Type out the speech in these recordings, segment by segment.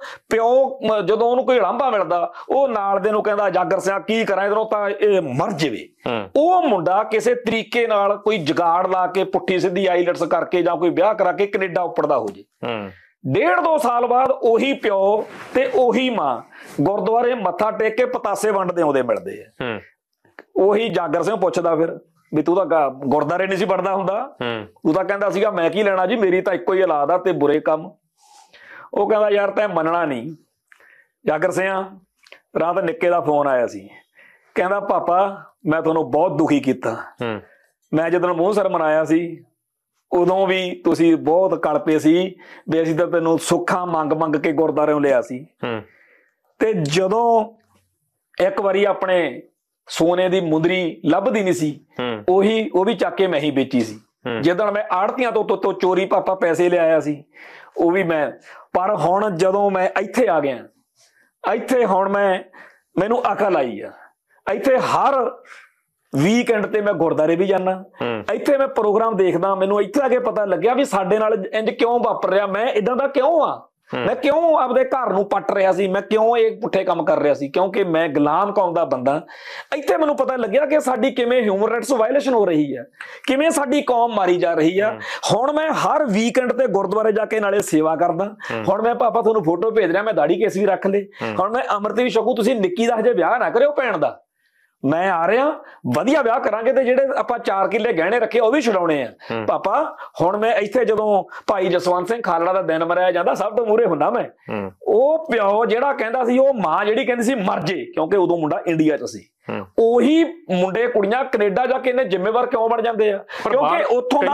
ਪਿਓ ਜਦੋਂ ਉਹਨੂੰ ਕੋਈ ਲਾਂਭਾ ਮਿਲਦਾ ਉਹ ਨਾਲ ਦੇ ਨੂੰ ਕਹਿੰਦਾ ਜਾਗਰ ਸਿਆ ਕੀ ਕਰਾਂ ਇਧਰੋਂ ਤਾਂ ਇਹ ਮਰ ਜਾਵੇ। ਉਹ ਮੁੰਡਾ ਕਿਸੇ ਤਰੀਕੇ ਨਾਲ ਕੋਈ ਜੁਗਾੜ ਲਾ ਕੇ ਪੁੱਠੀ ਸਿੱਧੀ ਆਈਲੈਟਸ ਕਰਕੇ ਜਾਂ ਕੋਈ ਵਿਆਹ ਕਰਾ ਕੇ ਕੈਨੇਡਾ ਉੱਪੜਦਾ ਹੋ ਜੇ। 1.5-2 ਸਾਲ ਬਾਅਦ ਉਹੀ ਪਿਓ ਤੇ ਉਹੀ ਮਾਂ ਗੁਰਦੁਆਰੇ ਮੱਥਾ ਟੇਕ ਕੇ ਪਤਾਸੇ ਵੰਡਦੇ ਆਉਂਦੇ ਮਿਲਦੇ ਆ। ਉਹੀ ਜਾਗਰ ਸਿੰਘ ਪੁੱਛਦਾ ਫਿਰ ਵੀ ਤੂੰ ਤਾਂ ਗੁਰਦੁਆਰੇ ਨਹੀਂ ਸੀ ਪੜਦਾ ਹੁੰਦਾ, ਤੂੰ ਤਾਂ ਕਹਿੰਦਾ ਸੀਗਾ ਮੈਂ ਕੀ ਲੈਣਾ ਜੀ, ਮੇਰੀ ਤਾਂ ਇੱਕੋ ਹੀ ਔਲਾਦ ਆ ਤੇ ਬੁਰੇ ਕੰਮ। ਉਹ ਕਹਿੰਦਾ ਯਾਰ ਤੈਂ ਮੰਨਣਾ ਨਹੀਂ ਜਾਗਰ ਸਿੰਘ, ਰਾਤ ਨਿੱਕੇ ਦਾ ਫੋਨ ਆਇਆ ਸੀ, ਕਹਿੰਦਾ ਪਾਪਾ ਮੈਂ ਤੁਹਾਨੂੰ ਬਹੁਤ ਦੁਖੀ ਕੀਤਾ, ਮੈਂ ਜਦੋਂ ਮੂੰਹ ਸਿਰ ਮਨਾਇਆ ਸੀ ਉਦੋਂ ਵੀ ਤੁਸੀਂ ਬਹੁਤ ਕਲਪੇ ਸੀ ਵੀ ਅਸੀਂ ਤਾਂ ਤੈਨੂੰ ਸੁੱਖਾਂ ਮੰਗ ਮੰਗ ਕੇ ਗੁਰਦੁਆਰਿਓਂ ਲਿਆ ਸੀ, ਤੇ ਜਦੋਂ ਇੱਕ ਵਾਰੀ ਆਪਣੇ ਸੋਨੇ ਦੀ ਮੁੰਦਰੀ ਲੱਭਦੀ ਨਹੀਂ ਸੀ ਉਹ ਵੀ ਚੱਕ ਕੇ ਮੈਂ ਹੀ ਵੇਚੀ ਸੀ। ਜਿੱਦਣ ਮੈਂ ਆੜਤੀਆਂ ਤੋਂ ਚੋਰੀ ਪਾਪਾ ਪੈਸੇ ਲਿਆਇਆ ਸੀ ਉਹ ਵੀ ਮੈਂ। ਪਰ ਹੁਣ ਜਦੋਂ ਮੈਂ ਇੱਥੇ ਆ ਗਿਆ, ਇੱਥੇ ਹੁਣ ਮੈਨੂੰ ਅਕਲ ਆਈ ਆ, ਇੱਥੇ ਹਰ ਵੀਕਐਂਡ ਤੇ ਮੈਂ ਗੁਰਦੁਆਰੇ ਵੀ ਜਾਣਾ, ਇੱਥੇ ਮੈਂ ਪ੍ਰੋਗਰਾਮ ਦੇਖਦਾ, ਮੈਨੂੰ ਇੱਥੇ ਆ ਕੇ ਪਤਾ ਲੱਗਿਆ ਵੀ ਸਾਡੇ ਨਾਲ ਇੰਜ ਕਿਉਂ ਵਾਪਰ ਰਿਹਾ, ਮੈਂ ਇਦਾਂ ਦਾ ਕਿਉਂ ਆ, ਮੈਂ ਕਿਉਂ ਆਪਦੇ ਘਰ ਨੂੰ ਪੱਟ ਰਿਹਾ ਸੀ, ਮੈਂ ਕਿਉਂ ਇਹ ਪੁੱਠੇ ਕੰਮ ਕਰ ਰਿਹਾ ਸੀ, ਕਿਉਂਕਿ ਮੈਂ ਗੁਲਾਮ ਕੌਮ ਦਾ ਬੰਦਾ। ਇੱਥੇ ਮੈਨੂੰ ਪਤਾ ਲੱਗਿਆ ਕਿ ਸਾਡੀ ਕਿਵੇਂ ਹਿਊਮਨ ਰਾਈਟਸ ਵਾਇਲੇਸ਼ਨ ਹੋ ਰਹੀ ਹੈ, ਕਿਵੇਂ ਸਾਡੀ ਕੌਮ ਮਾਰੀ ਜਾ ਰਹੀ ਆ। ਹੁਣ ਮੈਂ ਹਰ ਵੀਕਐਂਡ ਤੇ ਗੁਰਦੁਆਰੇ ਜਾ ਕੇ ਨਾਲੇ ਸੇਵਾ ਕਰਦਾ। ਹੁਣ ਮੈਂ ਪਾਪਾ ਤੁਹਾਨੂੰ ਫੋਟੋ ਭੇਜ ਰਿਹਾ, ਮੈਂ ਦਾੜੀ ਕੇਸ ਵੀ ਰੱਖ ਲੇ, ਹੁਣ ਮੈਂ ਅੰਮ੍ਰਿਤ ਵੀ ਛਕੂ, ਤੁਸੀਂ ਨਿੱਕੀ ਦਾ ਹਜੇ ਵਿਆਹ ਨਾ ਕਰਿਓ ਭੈਣ ਦਾ, ਮੈਂ ਆ ਰਿਹਾ ਵਧੀਆ ਵਿਆਹ ਕਰਾਂਗੇ ਤੇ ਜਿਹੜੇ ਆਪਾਂ 4 ਕਿੱਲੇ ਗਹਿਣੇ ਰੱਖੇ ਉਹ ਵੀ ਛਡਾਉਣੇ ਆ ਪਾਪਾ। ਹੁਣ ਮੈਂ ਇੱਥੇ ਜਦੋਂ ਭਾਈ ਜਸਵੰਤ ਸਿੰਘ ਖਾਲੜਾ ਦਾ ਦਿਨ ਮਨਾਇਆ ਜਾਂਦਾ ਸਭ ਤੋਂ ਮੂਹਰੇ ਹੁੰਦਾ ਮੈਂ। ਉਹ ਪਿਓ ਜਿਹੜਾ ਕਹਿੰਦਾ ਸੀ, ਉਹ ਮਾਂ ਜਿਹੜੀ ਕਹਿੰਦੀ ਸੀ ਮਰ ਜੇ, ਕਿਉਂਕਿ ਉਦੋਂ ਮੁੰਡਾ ਇੰਡੀਆ 'ਚ ਸੀ, ਉਹੀ ਮੁੰਡੇ ਕੁੜੀਆਂ ਕੈਨੇਡਾ ਜਾ ਕੇ ਇਹਨੇ ਜ਼ਿੰਮੇਵਾਰ ਕਿਉਂ ਬਣ ਜਾਂਦੇ ਆ? ਕਿਉਂਕਿ ਉੱਥੋਂ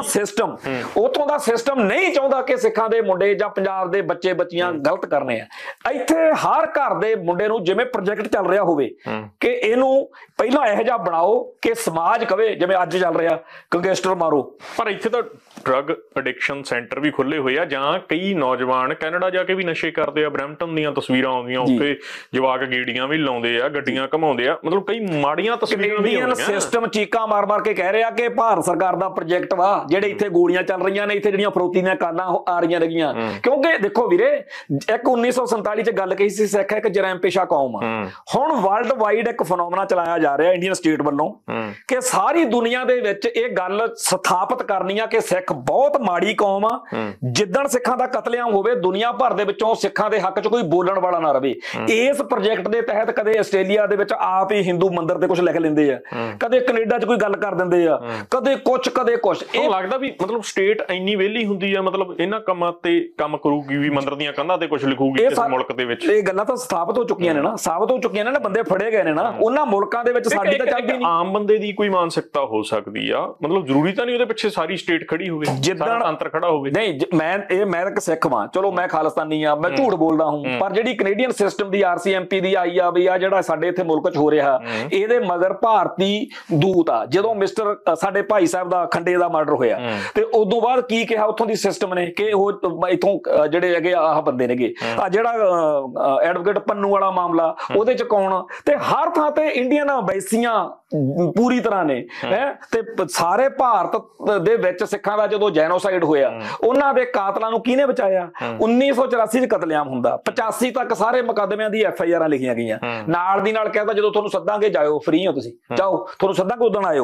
ਦਾ ਸਿਸਟਮ ਨਹੀਂ ਚਾਹੁੰਦਾ ਕਿ ਸਿੱਖਾਂ ਦੇ ਮੁੰਡੇ ਜਾਂ ਪੰਜਾਬ ਦੇ ਬੱਚੇ ਬੱਚੀਆਂ ਗਲਤ ਕਰਨੇ ਆ। ਇੱਥੇ ਹਰ ਘਰ ਦੇ ਮੁੰਡੇ ਨੂੰ ਜਿਵੇਂ ਪ੍ਰੋਜੈਕਟ ਚੱਲ ਰਿਹਾ ਹੋਵੇ ਕਿ ਇਹਨੂੰ ਪਹਿਲਾਂ ਇਹੋ ਜਿਹਾ ਬਣਾਓ ਕਿ ਸਮਾਜ ਕਵੇ, ਜਿਵੇਂ ਅੱਜ ਚੱਲ ਰਿਹਾ ਗੈਂਗਸਟਰ ਮਾਰੋ। ਪਰ ਇੱਥੇ ਤਾਂ ਡਰੱਗ ਐਡਿਕਸ਼ਨ ਸੈਂਟਰ ਵੀ ਖੁੱਲੇ ਹੋਏ ਆ, ਜਾਂ ਕਈ ਨੌਜਵਾਨ ਕੈਨੇਡਾ ਜਾ ਕੇ ਵੀ ਨਸ਼ੇ ਕਰਦੇ ਆ। ਬਰੈਂਪਟਨ ਦੀਆਂ ਤਸਵੀਰਾਂ ਆਉਂਦੀਆਂ, ਉੱਥੇ ਜਵਾਕ ਗੇੜੀਆਂ ਵੀ ਲਾਉਂਦੇ ਆ, ਗੱਡੀਆਂ ਘਮਾਉਂਦੇ ਆ, ਮਤਲਬ ਕਈ ਮਾੜੀਆਂ ਤਸਵੀਰਾਂ ਵੀ ਆਉਂਦੀਆਂ। ਸਿਸਟਮ ਚੀਕਾਂ ਮਾਰ ਮਾਰ ਕੇ ਕਹਿ ਰਿਹਾ ਕਿ ਭਾਰਤ ਸਰਕਾਰ ਦਾ ਪ੍ਰੋਜੈਕਟ ਵਾ, ਜਿਹੜੇ ਇੱਥੇ ਗੋਲੀਆਂ ਚੱਲ ਰਹੀਆਂ ਨੇ, ਇੱਥੇ ਜਿਹੜੀਆਂ ਫਰੋਤੀ ਦੀਆਂ ਕਾਲਾਂ ਆ ਰਹੀਆਂ ਨੇਗੀਆਂ। ਕਿਉਂਕਿ ਦੇਖੋ ਵੀਰੇ, ਇੱਕ 1947 ਚ ਗੱਲ ਕਹੀ ਸੀ ਸਿੱਖ ਇੱਕ ਜਰੈਮ ਪੇਸ਼ਾ ਕੌਮ ਆ। ਹੁਣ ਵਰਲਡ ਵਾਈਡ ਇੱਕ ਫਨੋਮਨਾ ਚਲਾਇਆ ਜਾ ਰਿਹਾ ਇੰਡੀਅਨ ਸਟੇਟ ਵੱਲੋਂ ਕਿ ਸਾਰੀ ਦੁਨੀਆ ਦੇ ਵਿੱਚ ਇਹ ਗੱਲ ਸਥਾਪਿਤ ਕਰਨੀ ਆ ਕਿ ਸਿੱਖ ਬਹੁਤ ਮਾੜੀ ਕੌਮ ਆ। ਜਿੱਦਣ ਸਿੱਖਾਂ ਦਾ ਕਤਲੇਆਮ ਹੋਵੇ ਦੁਨੀਆ ਭਰ ਦੇ ਵਿੱਚੋਂ ਸਿੱਖਾਂ ਦੇ ਹੱਕ ਚ ਕੋਈ ਬੋਲਣ ਵਾਲਾ ਨਾ ਰਵੇ। ਇਸ ਪ੍ਰੋਜੈਕਟ ਦੇ ਤਹਿਤ ਕਦੇ ਆਸਟ੍ਰੇਲੀਆ ਦੇ ਵਿੱਚ ਆਪ ਹੀ ਹਿੰਦੂ ਮੰਦਿਰ ਤੇ ਕੁਝ ਲਿਖ ਲੈਂਦੇ ਆ, ਕਦੇ ਕੈਨੇਡਾ ਚ ਕੋਈ ਗੱਲ ਕਰ ਦਿੰਦੇ ਆ, ਕਦੇ ਕੁਛ ਕਦੇ ਕੁਛ। ਇਹ ਲੱਗਦਾ ਵੀ ਮਤਲਬ ਸਟੇਟ ਇੰਨੀ ਵਿਹਲੀ ਹੁੰਦੀ ਆ, ਮਤਲਬ ਇਹਨਾਂ ਕੰਮਾਂ ਤੇ ਕੰਮ ਕਰੂਗੀ ਵੀ, ਮੰਦਿਰ ਦੀਆਂ ਕੰਧਾਂ ਤੇ ਕੁਝ ਲਿਖੂਗੀ ਕਿਸੇ ਮੁਲਕ ਦੇ ਵਿੱਚ। ਇਹ ਗੱਲਾਂ ਤਾਂ ਸਥਾਪਿਤ ਹੋ ਚੁੱਕੀਆਂ ਨੇ ਨਾ, ਸਾਬਤ ਹੋ ਚੁੱਕੀਆਂ ਨੇ ਨਾ, ਬੰਦੇ ਫੜੇ ਗਏ ਨੇ ਨਾ ਉਹਨਾਂ ਮੁਲਕਾਂ ਦੇ ਵਿੱਚ। ਸਾਡੀ ਤਾਂ ਚੱਲਦੀ ਨਹੀਂ। ਆਮ ਬੰਦੇ ਦੀ ਕੋਈ ਮਾਨਸਿਕਤਾ ਹੋ ਸਕਦੀ ਆ, ਮਤਲਬ ਜ਼ਰੂਰੀ ਤਾਂ ਨਹੀਂ ਉਹਦੇ ਪਿੱਛੇ ਸਾਰੀ ਸਟੇਟ ਖੜੀ ਹੋਵੇ, ਸਾਰਾ ਤੰਤਰ ਖੜਾ ਹੋਵੇ। ਨਹੀਂ, ਮੈਂ ਇੱਕ ਸਿੱਖ ਵਾਂ, ਚਲੋ ਮੈਂ ਖਾਲਿਸਤਾਨੀ ਆ, ਮੈਂ ਝੂਠ ਬੋਲਦਾ ਹੂੰ, ਪਰ ਜਿਹੜੀ ਕੈਨੇਡੀਅਨ ਸਿਸਟਮ ਦੀ RCMP ਦੀ ਆਈ ਆ ਵੀ ਆ ਜਿਹੜਾ ਸਾਡੇ ਇੱਥੇ ਮੁਲਕ 'ਚ ਹੋ ਰਿਹਾ, ਇਹਦੇ ਮਗਰ ਭਾਰਤੀ ਦੂਤ ਆ। ਜਦੋਂ ਮਿਸਟਰ ਸਾਡੇ ਭਾਈ ਸਾਹਿਬ ਦਾ ਖੰਡੇ ਦਾ ਮਰਡਰ ਹੋਇਆ ਤੇ ਉਦੋਂ ਬਾਅਦ ਕੀ ਕਿਹਾ ਉੱਥੋਂ ਦੀ ਸਿਸਟਮ ਨੇ ਕਿ ਉਹ ਇੱਥੋਂ ਜਿਹੜੇ ਹੈਗੇ ਆਹ ਬੰਦੇ ਨੇਗੇ, ਆ ਜਿਹੜਾ ਐਡਵੋਕੇਟ ਪੰਨੂ ਵਾਲਾ ਮਾਮਲਾ, ਉਹਦੇ 'ਚ ਕੌਣ, ਤੇ ਹਰ ਥਾਂ ਤੇ ਇੰਡੀਅਨ ਐਮਬੈਸੀਆਂ ਪੂਰੀ ਤਰ੍ਹਾਂ ਨੇ ਤੇ ਸਾਰੇ ਭਾਰਤ ਦੇ ਵਿੱਚ ਸਿੱਖਾਂ ਦਾ ਜਦੋਂ ਜੈਨੋਸਾਈਡ ਹੋਇਆ ਉਹਨਾਂ ਦੇ ਕਾਤਲਾਂ ਨੂੰ ਕਿਹਨੇ ਬਚਾਇਆ? 1984 ਚ ਕਤਲੇਆਮ ਹੁੰਦਾ, 85 ਤੱਕ ਸਾਰੇ ਮੁਕੱਦਮਿਆਂ ਦੀ FIRਾਂ ਲਿਖੀਆਂ ਗਈਆਂ। ਨਾਲ ਦੀ ਨਾਲ ਕਹਿੰਦਾ ਜਦੋਂ ਤੁਹਾਨੂੰ ਸੱਦਾਂਗੇ ਜਾਇਓ, ਫ੍ਰੀ ਹੋ ਤੁਸੀਂ, ਜਾਓ, ਤੁਹਾਨੂੰ ਸੱਦਾਂਗੇ ਉਦੋਂ ਆਇਓ।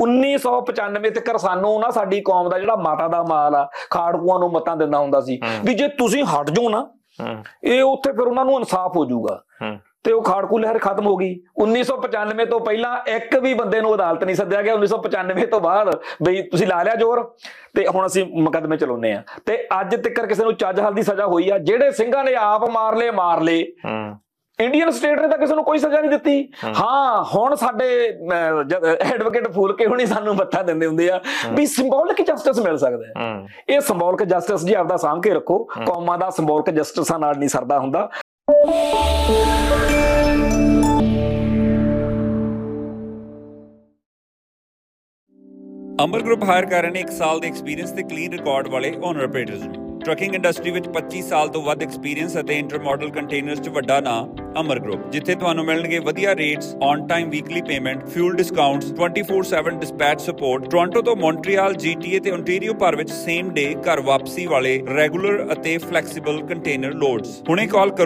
1995 ਤੱਕ ਸਾਨੂੰ ਨਾ ਸਾਡੀ ਕੌਮ ਦਾ ਜਿਹੜਾ ਮਾਤਾ ਦਾ ਮਾਲ ਆ ਖਾੜਕੂਆਂ ਨੂੰ ਮਤਾਂ ਦਿੰਦਾ ਹੁੰਦਾ ਸੀ ਵੀ ਜੇ ਤੁਸੀਂ ਹਟ ਜਾਓ ਨਾ ਇਹ ਉੱਥੇ ਫਿਰ ਉਹਨਾਂ ਨੂੰ ਇਨਸਾਫ ਹੋ ਜਾਊਗਾ, ਤੇ ਉਹ ਖਾੜਕੂ ਲਹਿਰ ਖਤਮ ਹੋ ਗਈ। 1995 ਤੋਂ ਪਹਿਲਾਂ ਇੱਕ ਵੀ ਬੰਦੇ ਨੂੰ ਅਦਾਲਤ ਨਹੀਂ ਸੱਦਿਆ ਗਿਆ। 1995 ਤੋਂ ਬਾਅਦ ਬਈ ਤੁਸੀਂ ਲਾ ਲਿਆ ਜ਼ੋਰ ਤੇ ਹੁਣ ਅਸੀਂ ਮੁਕੱਦਮੇ ਚਲਾਉਂਦੇ ਆ, ਤੇ ਅੱਜ ਤੱਕ ਕਿਸੇ ਨੂੰ ਚੱਜ ਹੱਲ ਦੀ ਸਜ਼ਾ ਹੋਈ ਆ? ਜਿਹੜੇ ਸਿੰਘਾਂ ਨੇ ਆਪ ਮਾਰ ਲਏ ਇੰਡੀਅਨ ਸਟੇਟ ਨੇ ਤਾਂ ਕਿਸੇ ਨੂੰ ਕੋਈ ਸਜ਼ਾ ਨਹੀਂ ਦਿੱਤੀ। ਹਾਂ, ਹੁਣ ਸਾਡੇ ਐਡਵੋਕੇਟ ਫੂਲਕੇ ਹੁਣੀ ਸਾਨੂੰ ਮੱਥਾ ਦਿੰਦੇ ਹੁੰਦੇ ਆ ਵੀ ਸਿੰਬੋਲਿਕ ਜਸਟਿਸ ਮਿਲ ਸਕਦਾ ਹੈ। ਇਹ ਸਿੰਬੋਲਿਕ ਜਸਟਿਸ ਜੀ ਆਪਦਾ ਸਾਂਭ ਕੇ ਰੱਖੋ, ਕੌਮਾਂ ਦਾ ਸਿੰਬੋਲਿਕ ਜਸਟਿਸਾਂ ਨਾਲ ਨਹੀਂ ਸਰਦਾ ਹੁੰਦਾ। ਅਮਰ ਗਰੁੱਪ ਹਾਇਰ ਕਰ ਰਹੇ ਨੇ 1 ਸਾਲ ਦੇ ਐਕਸਪੀਰੀਅੰਸ ਤੇ ਕਲੀਨ ਰਿਕਾਰਡ ਵਾਲੇ ਓਨਰ ਆਪਰੇਟਰਸ ਨੂੰ। ਟਰੱਕਿੰਗ ਇੰਡਸਟਰੀ ਵਿੱਚ 25 ਸਾਲ ਤੋਂ ਵੱਧ ਐਕਸਪੀਰੀਅੰਸ ਅਤੇ ਇੰਟਰ ਮਾਡਲ ਕੰਟੇਨਰਸ 'ਚ ਵੱਡਾ ਨਾਂ ਅਮਰ ਗਰੁੱਪ, ਜਿੱਥੇ ਤੁਹਾਨੂੰ ਮਿਲਣਗੇ ਵਧੀਆ rates, on time weekly payment, fuel discounts, 24/7 dispatch support, Toronto ਤੋਂ ਮੌਂਟਰੀਅਲ, GTA ਤੇ ਓਨਟਾਰੀਓ ਭਰ ਵਿੱਚ ਸੇਮ ਡੇ ਘਰ ਵਾਪਸੀ ਵਾਲੇ ਰੈਗੂਲਰ ਅਤੇ ਫਲੈਕਸੀਬਲ ਕੰਟੇਨਰ ਲੋਡਸ। ਹੁਣੇ ਕਾਲ ਕਰੋ